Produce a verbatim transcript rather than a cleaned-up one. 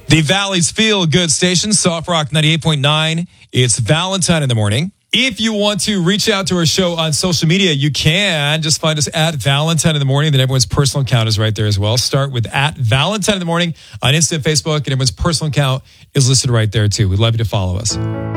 The Valley's Feel Good station, Soft Rock ninety-eight point nine. It's Valentine in the morning. If you want to reach out to our show on social media, you can. Just find us at Valentine in the morning. Then everyone's personal account is right there as well. Start with at Valentine in the morning on Insta, Facebook, and everyone's personal account is listed right there too. We'd love you to follow us.